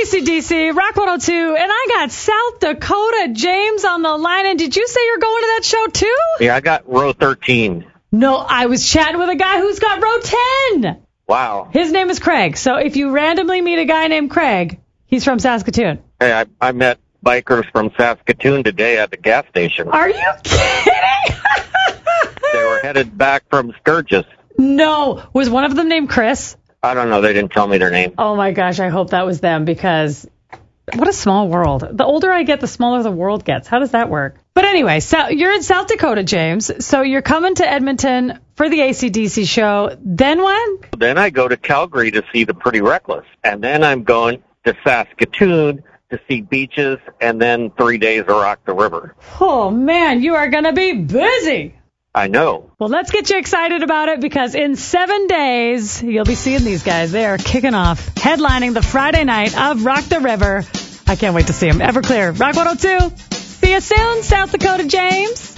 AC/DC, Rock 102, and I got South Dakota James on the line. And did you say you're going to that show too? Yeah, I got row 13. No, I was chatting with a guy who's got row 10. Wow. His name is Craig. So if you randomly meet a guy named Craig, he's from Saskatoon. Hey, I met bikers from Saskatoon today at the gas station. Are you kidding? They were headed back from Sturgis. No. Was one of them named Chris? I don't know. They didn't tell me their name. Oh, my gosh. I hope that was them because what a small world. The older I get, the smaller the world gets. How does that work? But anyway, so you're in South Dakota, James. So you're coming to Edmonton for the AC/DC show. Then what? Then I go to Calgary to see the Pretty Reckless. And then I'm going to Saskatoon to see beaches and then 3 days of Rock the River. Oh, man, you are going to be busy. I know. Well, let's get you excited about it because in 7 days, you'll be seeing these guys. They are kicking off, headlining the Friday night of Rock the River. I can't wait to see them. Everclear, Rock 102. See you soon, South Dakota James.